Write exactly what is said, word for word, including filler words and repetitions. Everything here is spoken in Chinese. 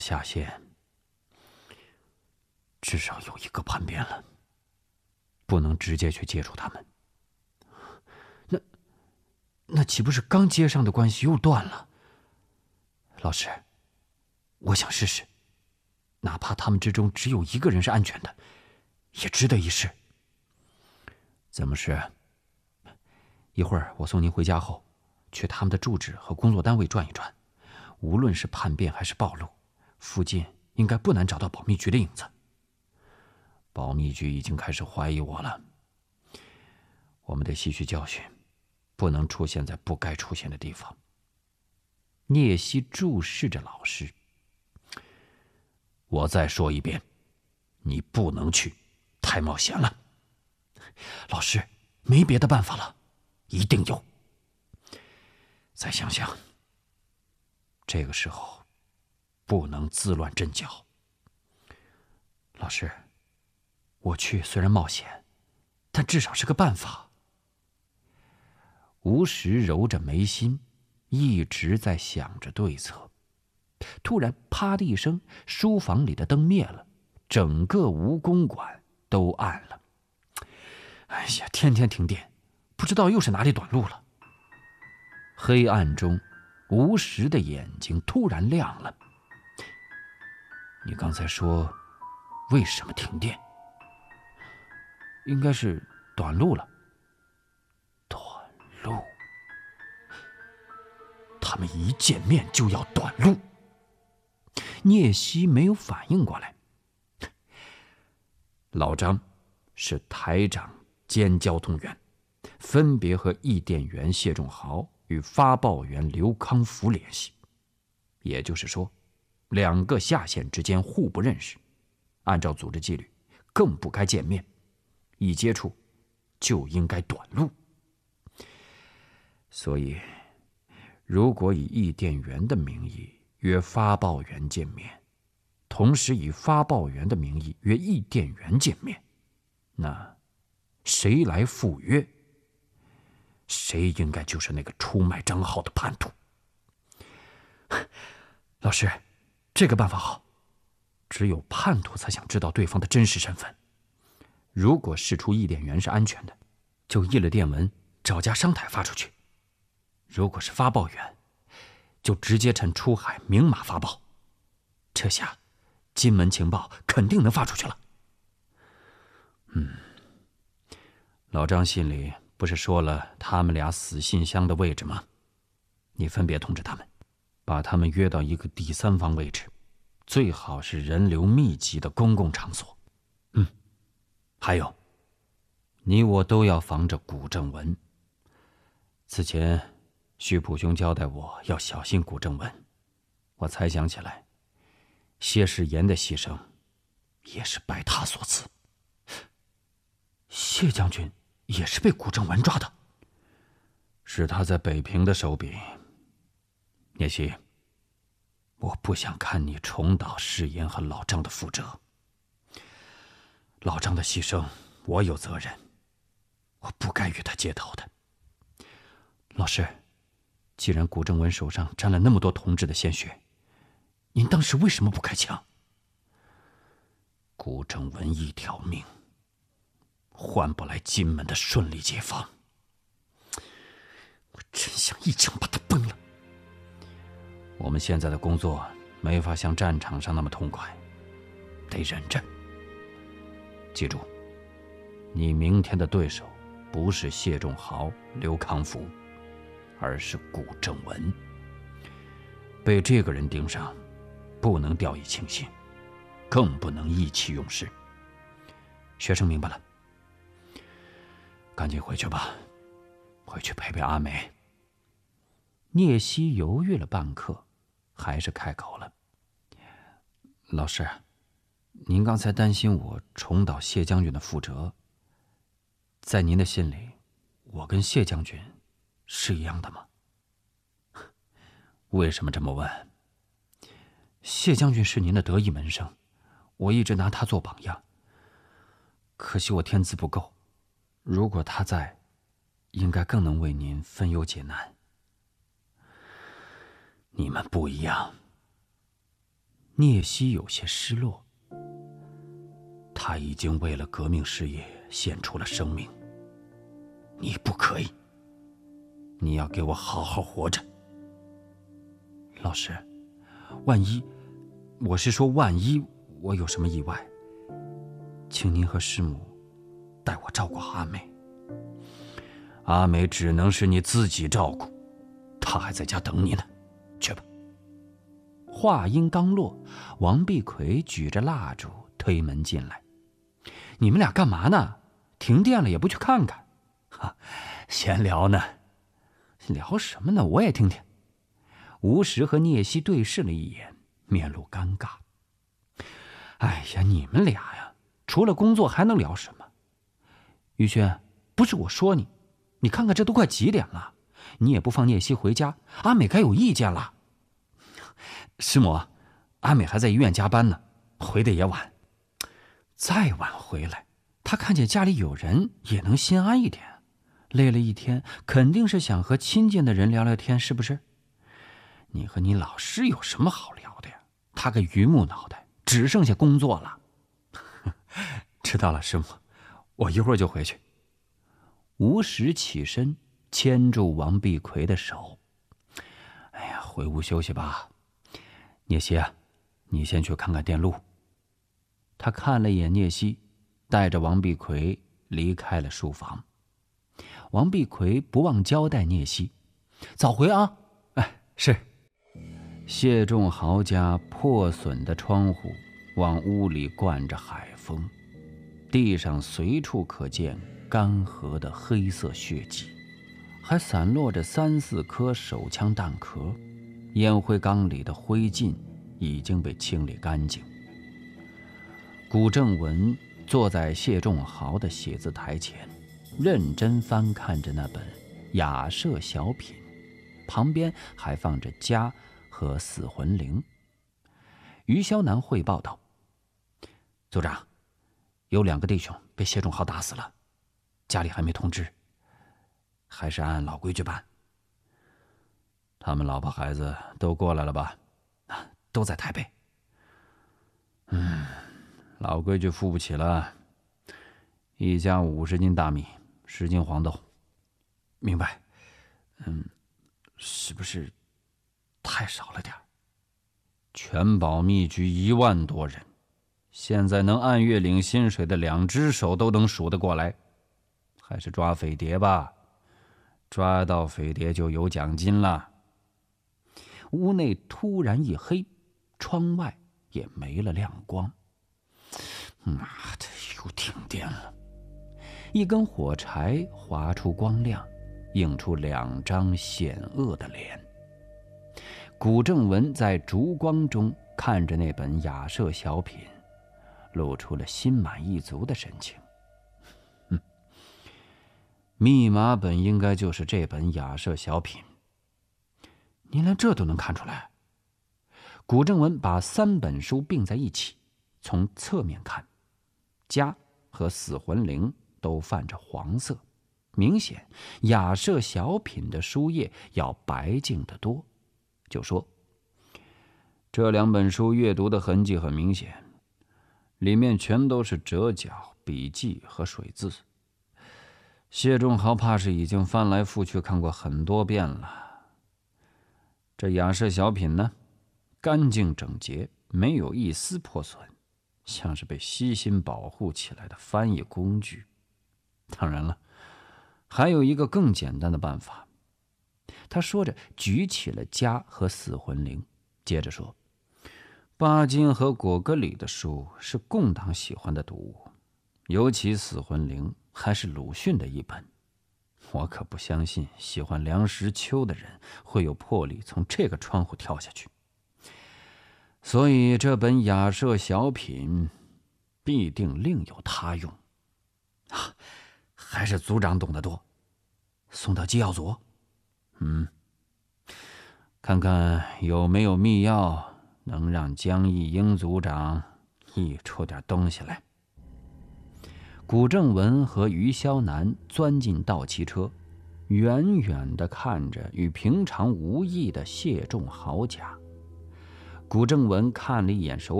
下线至少有一个叛变了，不能直接去接触他们。那那岂不是刚接上的关系又断了？老师，我想试试，哪怕他们之中只有一个人是安全的，也值得一试。怎么试？一会儿我送您回家后，去他们的住址和工作单位转一转，无论是叛变还是暴露，附近应该不难找到保密局的影子。保密局已经开始怀疑我了，我们得吸取教训，不能出现在不该出现的地方。聂西注视着老师。我再说一遍，你不能去，太冒险了。老师，没别的办法了，一定有。再想想，这个时候不能自乱阵脚。老师，我去虽然冒险，但至少是个办法。吴石揉着眉心，一直在想着对策。突然，啪的一声，书房里的灯灭了，整个吴公馆都暗了。哎呀，天天停电，不知道又是哪里短路了。黑暗中，吴石的眼睛突然亮了。你刚才说，为什么停电？应该是短路了。短路？他们一见面就要短路。聂西没有反应过来。老张是台长兼交通员，分别和译电员谢仲豪与发报员刘康福联系，也就是说，两个下线之间互不认识，按照组织纪律，更不该见面，一接触就应该短路。所以，如果以译电员的名义约发报员见面，同时以发报员的名义约译电员见面，那谁来赴约，谁应该就是那个出卖张浩的叛徒。老师，这个办法好，只有叛徒才想知道对方的真实身份。如果释出译电员是安全的，就译了电文找家商台发出去；如果是发报员，就直接趁出海明码发报。这下金门情报肯定能发出去了。嗯，老张信里不是说了他们俩死信箱的位置吗？你分别通知他们，把他们约到一个第三方位置，最好是人流密集的公共场所。嗯，还有，你我都要防着古正文。此前徐普兄交代我要小心古正文，我才想起来，谢世炎的牺牲也是拜他所赐。谢将军也是被古正文抓的？是他在北平的手笔。聂西，我不想看你重蹈世炎和老张的覆辙。老张的牺牲我有责任，我不该与他接头的。老师，既然古正文手上沾了那么多同志的鲜血，您当时为什么不开枪？古正文一条命，换不来金门的顺利解放。我真想一枪把他崩了。我们现在的工作没法像战场上那么痛快，得忍着。记住，你明天的对手不是谢仲豪、刘康福，而是古正文。被这个人盯上，不能掉以轻心，更不能意气用事。学生明白了，赶紧回去吧，回去陪陪阿梅。聂西犹豫了半刻，还是开口了：“老师，您刚才担心我重蹈谢将军的覆辙，在您的心里，我跟谢将军是一样的吗？”为什么这么问？谢将军是您的得意门生，我一直拿他做榜样。可惜我天资不够，如果他在，应该更能为您分忧解难。你们不一样， 聂西有些失落。他已经为了革命事业献出了生命，你不可以，你要给我好好活着。老师，万一，我是说万一我有什么意外，请您和师母代我照顾好阿美。阿美只能是你自己照顾，她还在家等你呢，去吧。话音刚落，王碧奎举着蜡烛推门进来。你们俩干嘛呢？停电了也不去看看？哈，闲聊呢。聊什么呢？我也听听。吴石和聂西对视了一眼，面露尴尬。哎呀，你们俩呀，除了工作还能聊什么？于轩，不是我说你，你看看这都快几点了，你也不放聂西回家，阿美该有意见了。师母，阿美还在医院加班呢，回的也晚。再晚回来，她看见家里有人也能心安一点。累了一天，肯定是想和亲近的人聊聊天，是不是？你和你老师有什么好聊的呀？他个榆木脑袋，只剩下工作了。知道了，师母，我一会儿就回去。吴石起身牵住王碧奎的手。哎呀，回屋休息吧。聂西啊，你先去看看电路。他看了一眼聂西，带着王碧奎离开了书房。王碧奎不忘交代聂西：“早回啊！”哎，是。谢仲豪家破损的窗户往屋里灌着海风，地上随处可见干涸的黑色血迹，还散落着三四颗手枪弹壳。烟灰缸里的灰烬已经被清理干净。古正文坐在谢仲豪的写字台前，认真翻看着那本雅舍小品，旁边还放着家和死魂灵。于霄南汇报道：“组长，有两个弟兄被谢仲豪打死了，家里还没通知，还是按老规矩办。他们老婆孩子都过来了吧？都在台北。嗯，老规矩付不起了，一家五十斤大米，十斤黄豆。明白。嗯，是不是太少了点？全保密局一万多人，现在能按月领薪水的两只手都能数得过来。还是抓匪谍吧，抓到匪谍就有奖金了。屋内突然一黑，窗外也没了亮光。妈的，又停电了！一根火柴划出光亮，映出两张险恶的脸。古正文在烛光中看着那本雅舍小品，露出了心满意足的神情。嗯，密码本应该就是这本雅舍小品。您连这都能看出来？古正文把三本书并在一起，从侧面看，家和死魂灵都泛着黄色，明显雅舍小品的书页要白净得多。就说这两本书阅读的痕迹很明显，里面全都是折角、笔记和水字。谢仲豪怕是已经翻来覆去看过很多遍了。这雅舍小品呢，干净整洁，没有一丝破损，像是被悉心保护起来的翻译工具。当然了，还有一个更简单的办法。他说着举起了家和死魂灵，接着说：巴金和果戈里的书是共党喜欢的读物，尤其死魂灵还是鲁迅的一本。我可不相信喜欢梁实秋的人会有魄力从这个窗户跳下去。所以这本雅舍小品必定另有他用。啊，还是组长懂得多。送到机要组？嗯，看看有没有密钥能让江义英组长译出点东西来。古正文和于霄南钻进道奇车，远远地看着与平常无异的谢仲豪家。 古正文看了一眼手